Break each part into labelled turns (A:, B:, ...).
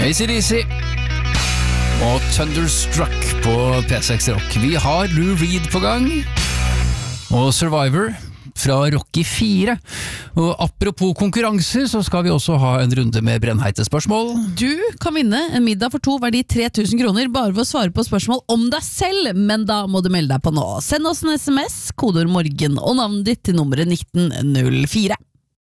A: AC/DC og Thunderstruck på P6 Rock. Vi har Lou Reed på gang, og Survivor fra Rocky 4. Og apropos konkurranser, så skal vi også ha en runde med brennheite spørsmål.
B: Du kan vinne en middag for 2 verdi 3000 kroner bare ved å svare på spørsmål om deg selv, men da må du melde deg på nå. Send oss en SMS, kodeord morgen og navnet ditt til nummeret 1904.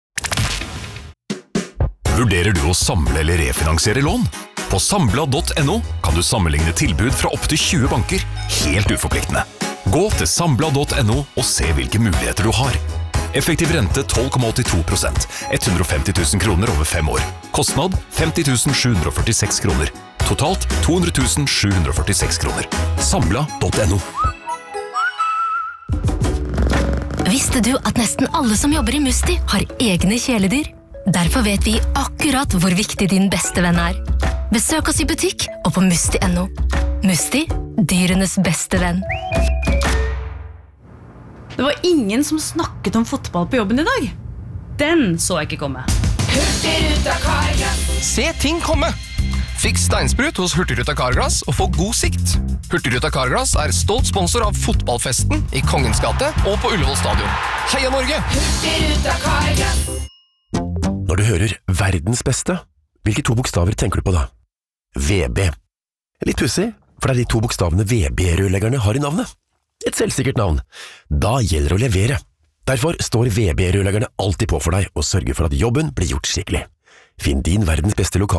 C: Vurderer du å samle eller refinansiere lån? På Sambla.no kan du sammenligne tilbud fra opp til 20 banker, helt uforpliktende. Gå til Sambla.no og se hvilke muligheter du har. Effektiv rente 12,82%, 150 000 kroner over 5 år. Kostnad 50 746 kroner. Totalt 200 746 kroner. Sambla.no.
D: Visste du at nesten alle som jobber i Musti har egne kjæledyr? Derfor vet vi akkurat hvor viktig din beste venn er. Besøk oss i butikk og på musti.no. Musti, dyrenes beste venn.
E: Det var ingen som snakket om fotball på jobben i dag. Den så jeg ikke komme.
F: Hurtigruta Carglass. Se ting komme! Fiks steinsprut hos Hurtigruta Carglass og få god sikt. Hurtigruta Carglass er stolt sponsor av fotballfesten i Kongens gate og på Ullevål stadion. Heia Norge! Hurtigruta Carglass.
G: Når du hører verdens beste, hvilke 2 bokstaver tenker du på da? VB. Litt pussig, for det er de 2 bokstavene VB-rørleggerne har i navnet. Et selvsikkert navn. Da gjelder det å levere. Derfor står VB-rørleggerne alltid på for deg og sørger for at jobben blir gjort skikkelig. Finn din verdens beste lokal